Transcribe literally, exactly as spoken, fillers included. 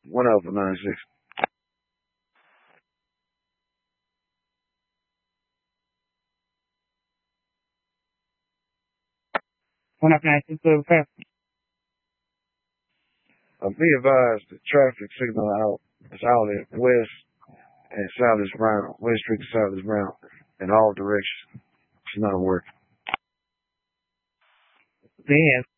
One out for ninety-six. One up ninety-six, go fast. Uh, be advised, the traffic signal out is out at west and south is brown. West Street to south is brown in all directions. It's not working. Yes.